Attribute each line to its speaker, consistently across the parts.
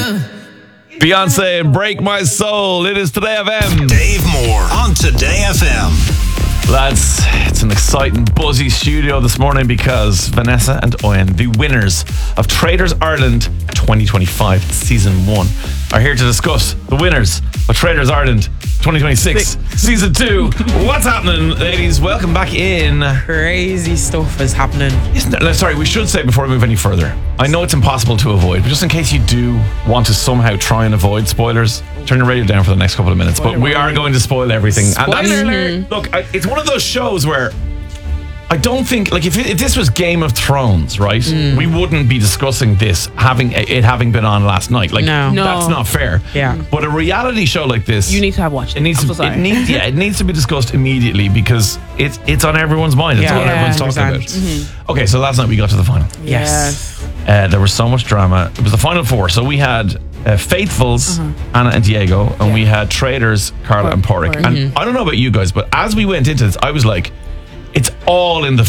Speaker 1: Beyonce and Break My Soul. It is Today FM.
Speaker 2: Dave Moore on Today FM.
Speaker 1: Lads, it's an exciting, buzzy studio this morning because Vanessa and Owen, the winners of Traders Ireland 2025 Season 1, are here to discuss the winners of Traders Ireland 2026 Season 2. What's happening, ladies? Welcome back in.
Speaker 3: Crazy stuff is happening.
Speaker 1: Isn't it? Sorry, we should say before we move any further, I know it's impossible to avoid, but just in case you do want to somehow try and avoid spoilers, turn your radio down for the next couple of minutes. But we are going to spoil everything.
Speaker 3: Spoiler alert.
Speaker 1: Look, it's one of those shows where I don't think, like, if this was Game of Thrones, right, we wouldn't be discussing this having been on last night. Like,
Speaker 3: No.
Speaker 1: that's not fair.
Speaker 3: Yeah.
Speaker 1: But a reality show like this,
Speaker 4: You need to have watched it.
Speaker 1: it needs
Speaker 4: I'm
Speaker 1: to,
Speaker 4: so sorry.
Speaker 1: it needs to be discussed immediately because it's on everyone's mind. It's
Speaker 3: Yeah.
Speaker 1: what everyone's talking
Speaker 3: 100%.
Speaker 1: about. Okay, so last night we got to the final.
Speaker 3: Yes.
Speaker 1: There was so much drama. It was the final four. So we had Faithfuls, Anna and Diego, and we had Traders, Carla and Porrick. And I don't know about you guys, but as we went into this, I was like, it's all in the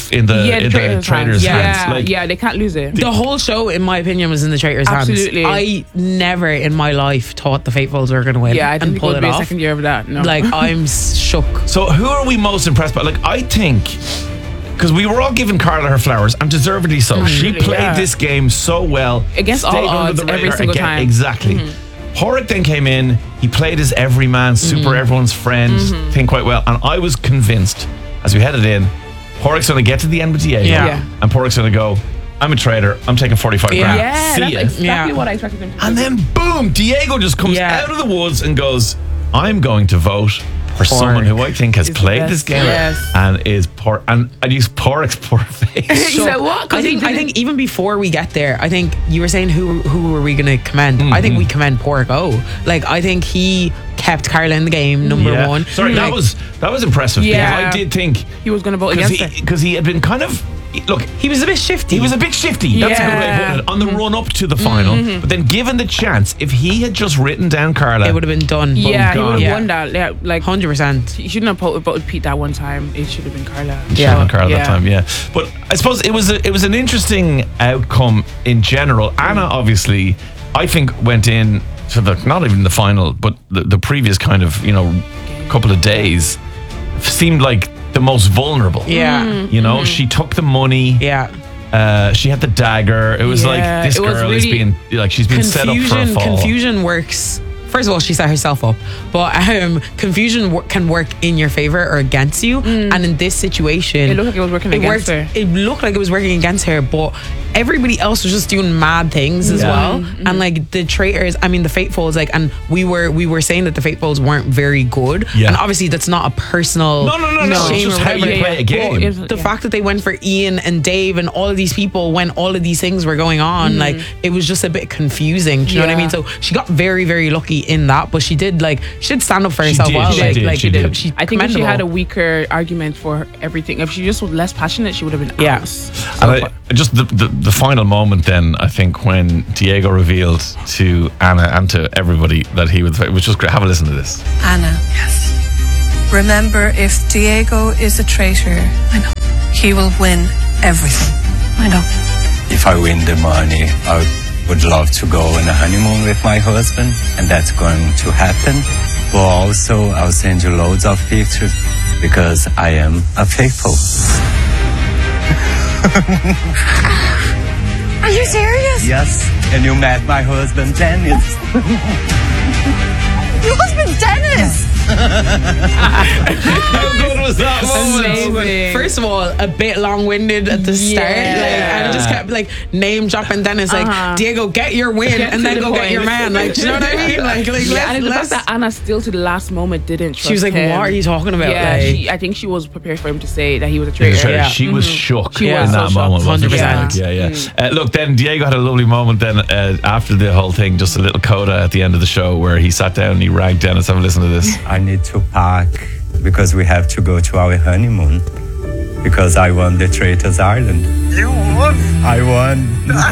Speaker 1: Traders' hands. Like,
Speaker 4: they can't lose it.
Speaker 3: The whole show, in my opinion, was in the Traitors'
Speaker 4: Absolutely.
Speaker 3: hands. I never in my life thought the Faithfuls were going to win.
Speaker 4: Yeah, I
Speaker 3: and
Speaker 4: didn't think it
Speaker 3: pull
Speaker 4: would
Speaker 3: it
Speaker 4: be a
Speaker 3: off.
Speaker 4: second year of that. No.
Speaker 3: Like, I'm shook.
Speaker 1: So who are we most impressed by? Like, I think, because we were all giving Carla her flowers, and deservedly so. She played this game so well.
Speaker 4: Against all
Speaker 1: stayed under
Speaker 4: odds
Speaker 1: the
Speaker 4: every
Speaker 1: radar
Speaker 4: single
Speaker 1: again.
Speaker 4: time.
Speaker 1: Exactly. Porrick then came in. He played his everyman, super everyone's friend thing quite well. And I was convinced, as we headed in, Porrick's going to get to the end with Diego.
Speaker 3: Yeah.
Speaker 1: And Porrick's going to go, I'm a trader. I'm taking 45 grand.
Speaker 4: yeah,
Speaker 1: See
Speaker 4: that's
Speaker 1: ya.
Speaker 4: exactly what I expected him to do.
Speaker 1: And then boom, Diego just comes out of the woods and goes, I'm going to vote for someone who I think has
Speaker 4: Is the
Speaker 1: played
Speaker 4: best.
Speaker 1: this game
Speaker 4: Yes.
Speaker 1: and is and I use Porrick's poor face.
Speaker 4: He said what? 'Cause
Speaker 3: I think even before we get there, I think you were saying who were we going to commend? I think we commend Porrick. Like, I think he kept Carla in the game, number one.
Speaker 1: Sorry,
Speaker 3: Like,
Speaker 1: that was impressive
Speaker 4: Yeah.
Speaker 1: because I did think
Speaker 4: He was going to vote against her.
Speaker 1: because he had been kind of
Speaker 3: he was a bit shifty.
Speaker 1: He was a bit shifty. That's a good way of putting it. On the run up to the final, but then given the chance, if he had just written down Carla,
Speaker 3: It would have been done.
Speaker 4: Yeah, he
Speaker 1: gone.
Speaker 4: would
Speaker 3: Yeah.
Speaker 4: have won that. Yeah, like
Speaker 3: 100%.
Speaker 4: he shouldn't have voted Pete that one time. It should have been Carla.
Speaker 1: Yeah, Carla that time. Yeah, but I suppose it was an interesting outcome in general. Anna obviously, I think, went in to not even the final, but the previous kind of couple of days seemed like the most vulnerable.
Speaker 3: Yeah.
Speaker 1: She took the money.
Speaker 3: Yeah.
Speaker 1: She had the dagger. It was like this
Speaker 4: it was
Speaker 1: girl is
Speaker 4: really
Speaker 1: being like she's been set up for a fall.
Speaker 3: Confusion works. First of all, she set herself up, but confusion can work in your favor or against you. And in this situation,
Speaker 4: It looked like it was working against her.
Speaker 3: It looked like it was working against her, but everybody else was just doing mad things as well. And like the traitors, I mean the Faithfuls, like, and we were saying that the Faithfuls weren't very good.
Speaker 1: Yeah.
Speaker 3: And obviously that's not a personal
Speaker 1: No. It's
Speaker 3: shame
Speaker 1: just
Speaker 3: or
Speaker 1: how you
Speaker 3: whatever.
Speaker 1: play a game.
Speaker 3: The fact that they went for Ian and Dave and all of these people when all of these things were going on, like, it was just a bit confusing. Do you know what I mean? So she got very, very lucky in that, but she did stand up for herself
Speaker 1: did,
Speaker 3: well.
Speaker 1: she
Speaker 3: Like,
Speaker 1: did,
Speaker 3: like
Speaker 1: she did.
Speaker 3: She
Speaker 4: I think if she
Speaker 3: commendable.
Speaker 4: had a weaker argument for everything, if she just was less passionate, she would have been out.
Speaker 1: And just the final moment then, I think, when Diego revealed to Anna and to everybody that he would, it was just great. Have a listen to this.
Speaker 5: Anna. Yes. Remember, if Diego is a traitor, I know, he will win everything. I know.
Speaker 6: If I win the money, I would love to go on a honeymoon with my husband, and that's going to happen. But also, I'll send you loads of pictures because I am a faithful.
Speaker 5: Are you serious?
Speaker 6: Yes, and you met my husband, Dennis.
Speaker 5: Your husband's Dennis!
Speaker 1: How good was that moment?
Speaker 4: Amazing.
Speaker 3: First of all, a bit long-winded at the start, and it just kept name dropping Dennis, Diego, get your win,
Speaker 4: Get
Speaker 3: and
Speaker 4: to
Speaker 3: then
Speaker 4: the
Speaker 3: go get
Speaker 4: point.
Speaker 3: your man. Like, do you know what I mean?
Speaker 4: And the fact that Anna still to the last moment didn't trust
Speaker 3: she was like,
Speaker 4: him.
Speaker 3: "What are you talking about?"
Speaker 4: Yeah,
Speaker 3: Like,
Speaker 4: I think she was prepared for him to say that he was a traitor.
Speaker 3: Yeah.
Speaker 1: She was shook
Speaker 4: She
Speaker 1: in
Speaker 4: was
Speaker 1: that
Speaker 4: so
Speaker 1: moment.
Speaker 4: shocked.
Speaker 1: wasn't she?
Speaker 3: 100%.
Speaker 1: Yeah. Look, then Diego had a lovely moment then after the whole thing, just a little coda at the end of the show where he sat down and he rang Dennis. Have a listen to this.
Speaker 6: I need to pack because we have to go to our honeymoon because I won the Traitors Ireland.
Speaker 7: You won?
Speaker 6: I won.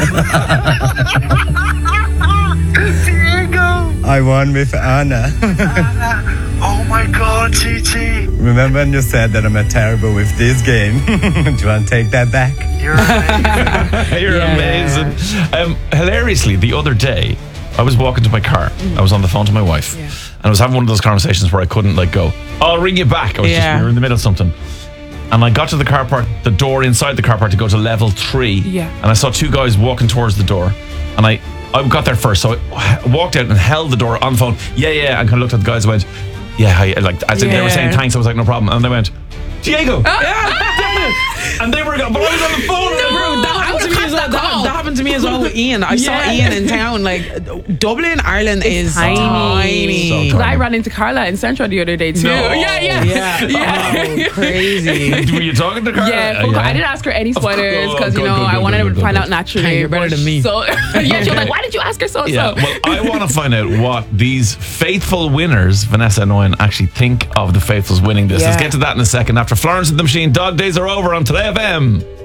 Speaker 7: Diego!
Speaker 6: I won with Anna.
Speaker 7: Oh my God, TT!
Speaker 6: Remember when you said that I'm terrible with this game? Do you want to take that back?
Speaker 7: You're amazing.
Speaker 1: You're amazing. Hilariously, the other day, I was walking to my car. I was on the phone to my wife.
Speaker 4: Yeah.
Speaker 1: And I was having one of those conversations where I couldn't like go, I'll ring you back. I was just, we were in the middle of something. And I got to the car park, the door inside the car park to go to level 3.
Speaker 4: Yeah.
Speaker 1: And I saw 2 guys walking towards the door. And I got there first. So I walked out and held the door on the phone. Yeah. And kind of looked at the guys and went, yeah, hi. Like, as in they were saying thanks. I was like, no problem. And they went, Diego. And they were going, but I was on the phone.
Speaker 3: Bro, that happened to me as well with Ian. I saw Ian in town. Like, Dublin, Ireland is tiny.
Speaker 1: So
Speaker 4: Because I ran into Carla in Central the other day too.
Speaker 1: No.
Speaker 3: Yeah. Oh, crazy.
Speaker 1: Were you talking to Carla?
Speaker 4: Yeah, I didn't ask her any spoilers because
Speaker 1: Good,
Speaker 4: I
Speaker 1: good,
Speaker 4: wanted
Speaker 1: good,
Speaker 4: to find
Speaker 1: good.
Speaker 4: out naturally.
Speaker 3: Hey, you're better than me.
Speaker 4: So yeah, she was like, "Why did you ask her so?"
Speaker 1: Yeah, well, I want to find out what these faithful winners, Vanessa and Owen, actually think of the faithfuls winning this. Let's get to that in a second. After Florence and the Machine, Dog Days Are Over on Today FM.